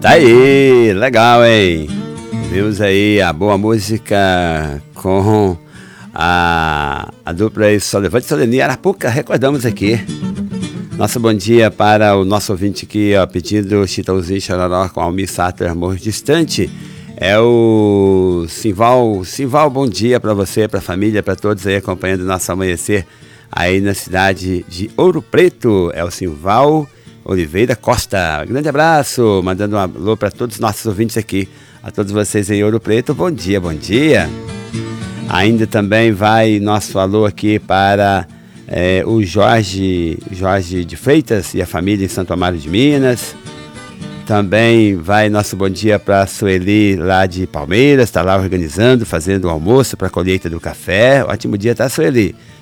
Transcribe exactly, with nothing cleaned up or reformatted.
Tá aí, legal, hein? Vimos aí a boa música com a, a dupla aí, Soulevante Soleni Arapuca, recordamos aqui. Nosso bom dia para o nosso ouvinte aqui, ó, pedindo Chitãozinho Chororó com Almir Sater, Amor Distante. É o Simval. Simval, bom dia para você, para a família, para todos aí acompanhando o nosso amanhecer aí na cidade de Ouro Preto. É o Simval Oliveira Costa. Grande abraço, mandando um alô para todos os nossos ouvintes aqui, a todos vocês em Ouro Preto. Bom dia, bom dia. Ainda também vai nosso alô aqui para é, o Jorge, Jorge de Freitas e a família em Santo Amaro de Minas. Também vai nosso bom dia para a Sueli lá de Palmeiras, está lá organizando, fazendo o almoço para a colheita do café. Ótimo dia, tá, Sueli?